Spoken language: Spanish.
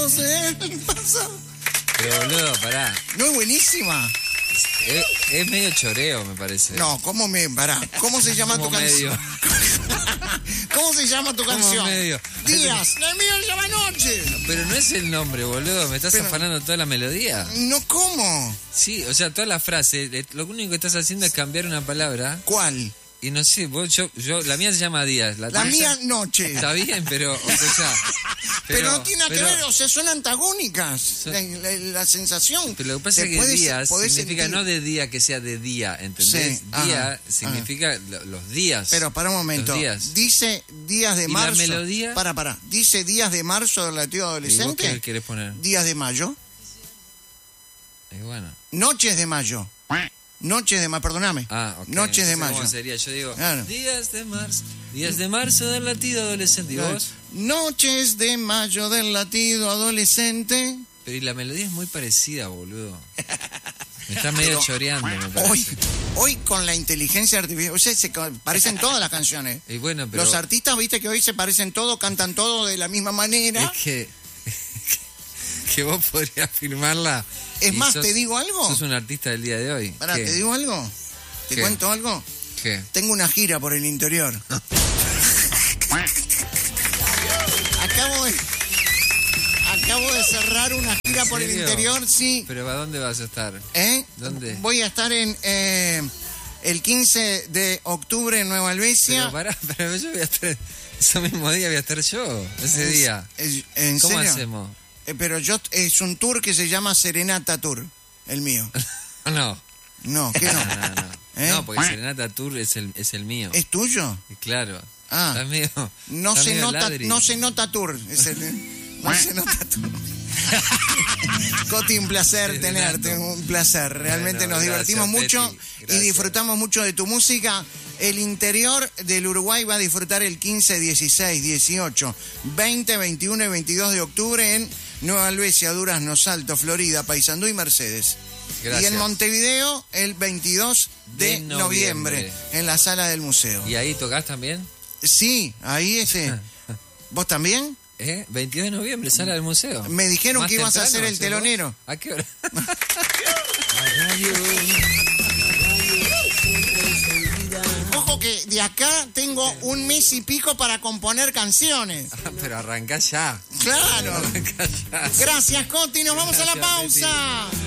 Pero boludo, pará. ¿No es buenísima? Es medio choreo, me parece. No, pará. ¿Cómo se llama tu canción? ¿Cómo se llama tu canción? Medio. Días. La mía se llama Noche. Pero no es el nombre, boludo. ¿Me estás afanando toda la melodía? No, ¿cómo? Sí, o sea, toda la frase. Lo único que estás haciendo es cambiar una palabra. ¿Cuál? Y no sé, la mía se llama Díaz. La mía Noche. Está bien, pero, o sea... Pero no tiene nada que ver, o sea, son antagónicas. La sensación. Pero lo que pasa es que Díaz significa no de día que sea de día, ¿entendés? Sí, día significa los días. Pero para un momento. Dice días de marzo. ¿Y la melodía? Para. Dice días de marzo del latido adolescente. ¿Y vos qué querés poner? Días de mayo. Y bueno. Noches de mayo. Noches de mayo, perdóname. Ok. Noches de mayo. ¿Cómo sería? Yo digo, claro. Días de marzo del latido adolescente. ¿Y vos? Noches de mayo del latido adolescente. Pero y la melodía es muy parecida, boludo. Me está medio choreando, me parece. Hoy con la inteligencia artificial, o sea, se parecen todas las canciones. Y bueno, pero... Los artistas, viste que hoy se parecen todos, cantan todo de la misma manera. Es que vos podrías firmarla. Es más, ¿te digo algo? Sos un artista del día de hoy. Pará, ¿te digo algo? ¿Te cuento algo? ¿Qué? Tengo una gira por el interior. Acabo de cerrar una gira por el interior, sí. ¿Pero a dónde vas a estar? ¿Dónde? Voy a estar en el 15 de octubre en Nueva Helvecia. Pero yo voy a estar... Ese mismo día voy a estar yo, ese día. ¿En ¿Cómo serio? hacemos? Pero es un tour que se llama Serenata Tour, el mío. No. No, ¿qué no? No, porque Serenata Tour es el mío. ¿Es tuyo? Claro. Ah. No se nota Tour. No se nota Tour. Coti, un placer tenerte, un placer. Realmente nos divertimos mucho y disfrutamos mucho de tu música. El interior del Uruguay va a disfrutar el 15, 16, 18, 20, 21 y 22 de octubre en Nueva Helvecia, Durazno, Salto, Florida, Paysandú y Mercedes. Gracias. Y en Montevideo el 22 de noviembre en la sala del museo. ¿Y ahí tocás también? Sí, ahí ¿Vos también? 22 de noviembre, sala del museo. Me dijeron que ibas a ser el telonero. ¿A qué hora? Ojo que de acá tengo un mes y pico para componer canciones. Pero arrancá ya. Claro. Arrancá ya. Gracias, Coti. Nos vamos a la pausa.